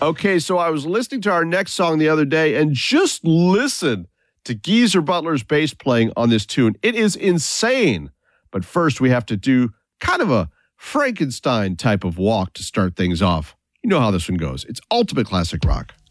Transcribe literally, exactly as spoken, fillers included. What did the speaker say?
Okay, so I was listening to our next song the other day, and just listen to Geezer Butler's bass playing on this tune. It is insane. But first, we have to do kind of a Frankenstein type of walk to start things off. You know how this one goes. It's ultimate classic rock.